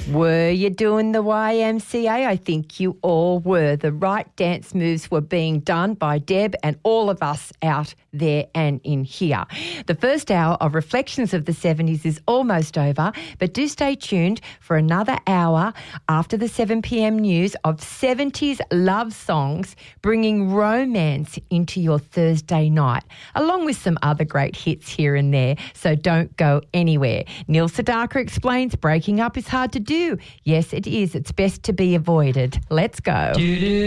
Were you doing the YMCA? I think you all were. The right dance moves were being done by Deb and all of us out there and in here. The first hour of Reflections of the 70s is almost over, but do stay tuned for another hour after the 7 p.m. news of 70s love songs, bringing romance into your Thursday night, along with some other great hits here and there. So don't go anywhere. Neil Sedaka explains breaking up is hard to do. Yes, it is. It's best to be avoided. Let's go.